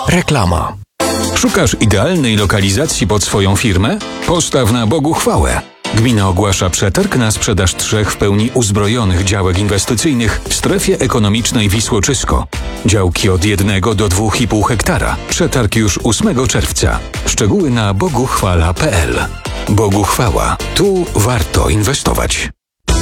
Reklama. Szukasz idealnej lokalizacji pod swoją firmę? Postaw na Bogu chwałę. Gmina ogłasza przetarg na sprzedaż 3 w pełni uzbrojonych działek inwestycyjnych w strefie ekonomicznej Wisłoczysko. Działki od 1 do 2,5 hektara. Przetarg już 8 czerwca. Szczegóły na boguchwala.pl. Bogu chwała. Tu warto inwestować.